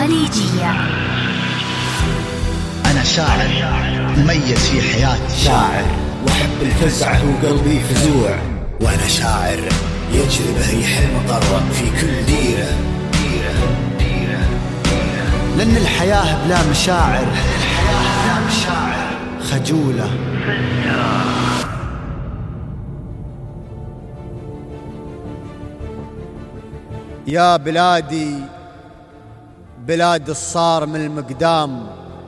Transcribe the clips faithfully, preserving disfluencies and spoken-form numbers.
الخليجية. أنا شاعر مميز في حياتي، شاعر وأحب الفزع وقلبي فزوع، وأنا شاعر يجري ريح المطر في كل ديرة ديرة ديرة ديرة. لأن الحياة بلا مشاعر خجولة. يا بلادي بلاد الصارم المقدام،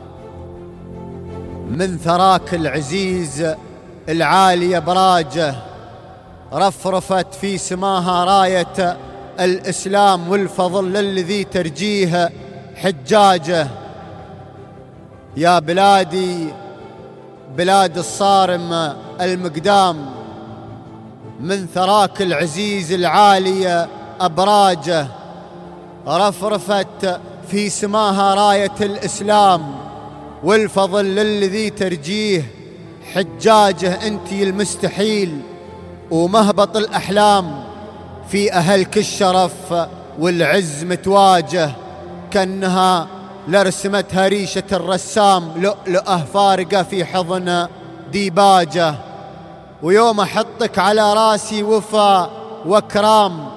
من ثراك العزيز العالي براجه، رفرفت في سماها راية الإسلام والفضل للذي ترجيه حجاجه. يا بلادي بلاد الصارم المقدام، من ثراك العزيز العالي أبراجه، رفرفت في سماها راية الإسلام والفضل للذي ترجيه حجاجه. انتي المستحيل ومهبط الأحلام، في أهلك الشرف والعز متواجه، كأنها لرسمتها ريشة الرسام لؤلؤة فارقة في حضن ديباجه. ويوم أحطك على راسي وفا وكرام،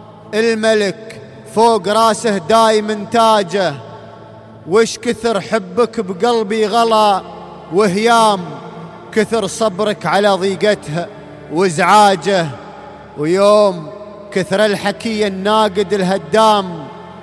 الملك فوق راسه دايم تاجه، وش كثر حبك بقلبي غلا وهيام، كثر صبرك على ضيقته وازعاجه. ويوم كثر الحكي يا الناقد الهدام،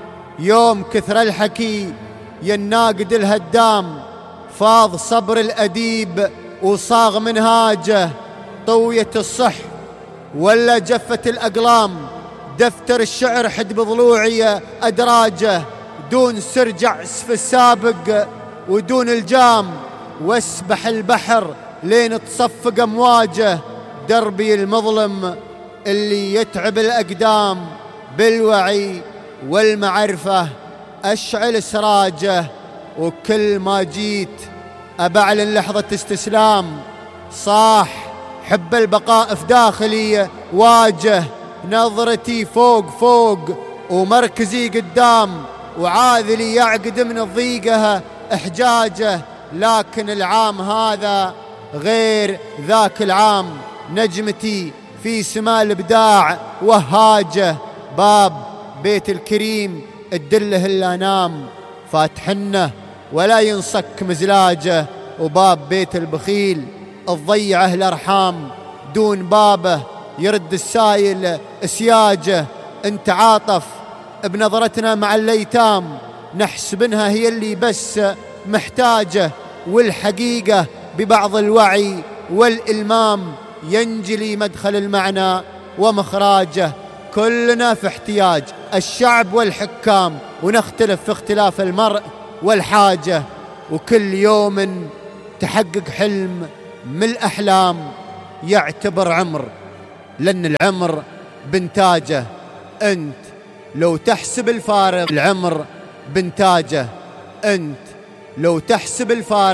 يوم كثر الحكي يا الناقد الهدام، فاض صبر الأديب وصاغ منهاجه، طوية الصح ولا جفت الأقلام، دفتر الشعر حد بضلوعي أدراجه، دون سرجع في السابق ودون الجام، واسبح البحر لين تصفق أمواجه. دربي المظلم اللي يتعب الأقدام، بالوعي والمعرفة أشعل سراجه، وكل ما جيت أبعلن لحظة استسلام، صاح حب البقاء في داخلي واجه، نظرتي فوق فوق ومركزي قدام، وعاذلي يعقد من الضيقة إحجاجه. لكن العام هذا غير ذاك العام، نجمتي في سماء الإبداع وهاجه، باب بيت الكريم الدله إلا نام، فاتحنه ولا ينصك مزلاجه، وباب بيت البخيل الضيعه الأرحام، دون بابه يرد السايل اسياجه. انت عاطف بنظرتنا مع الليتام، نحسبنها هي اللي بس محتاجه، والحقيقة ببعض الوعي والإلمام ينجلي مدخل المعنى ومخراجه. كلنا في احتياج الشعب والحكام، ونختلف في اختلاف المرء والحاجة، وكل يوم تحقق حلم من الأحلام يعتبر عمر، لأن العمر بنتاجه. أنت لو تحسب الفارق العمر بنتاجه، أنت لو تحسب الفارق